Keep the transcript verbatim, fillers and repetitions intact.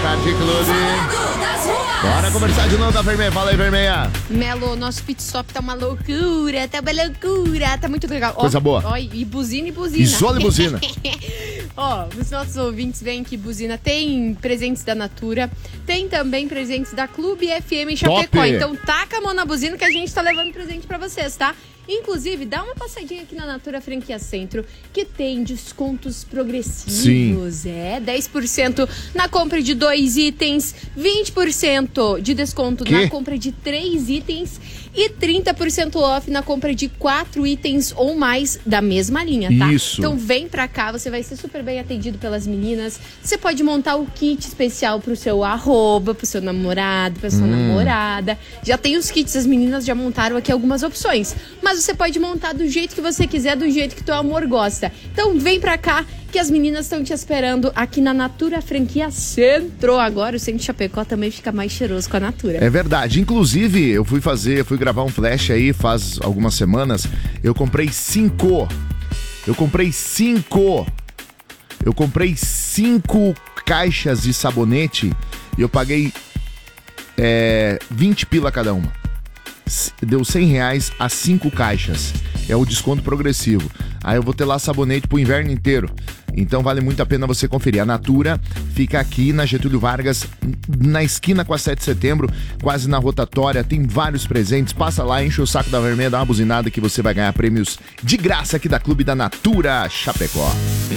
Tarde Clube. Bora conversar de novo da Vermelha. Fala aí, Vermelha. Melo, nosso pit stop tá uma loucura, tá uma loucura, tá muito legal. Coisa ó, boa. Ó, e buzina e buzina. Isola e buzina. Ó, os nossos ouvintes veem que buzina tem presentes da Natura, tem também presentes da Clube F M Chapecó. Top. Então taca a mão na buzina que a gente tá levando presente pra vocês, tá? Inclusive, dá uma passadinha aqui na Natura Franquia Centro, que tem descontos progressivos. Sim. É, dez por cento na compra de dois itens, vinte por cento de desconto Que? na compra de três itens e trinta por cento off na compra de quatro itens ou mais da mesma linha, tá? Isso. Então vem pra cá, você vai ser super bem atendido pelas meninas. Você pode montar o kit especial pro seu arroba, pro seu namorado, pra sua Hum. namorada. Já tem os kits, as meninas já montaram aqui algumas opções. Mas você pode montar do jeito que você quiser, do jeito que teu amor gosta. Então vem pra cá, que as meninas estão te esperando aqui na Natura Franquia Centro. Agora o Centro Chapecó também fica mais cheiroso com a Natura. É verdade. Inclusive, eu fui fazer, eu fui gravar um flash aí faz algumas semanas. Eu comprei cinco. Eu comprei cinco. Eu comprei cinco caixas de sabonete e eu paguei é, vinte pila cada uma. Deu cem reais as cinco caixas. É o desconto progressivo. Aí eu vou ter lá sabonete pro inverno inteiro. Então vale muito a pena você conferir. A Natura fica aqui na Getúlio Vargas, na esquina com a sete de setembro, quase na rotatória. Tem vários presentes. Passa lá, enche o saco da Vermelha, dá uma buzinada que você vai ganhar prêmios de graça aqui da Clube da Natura Chapecó.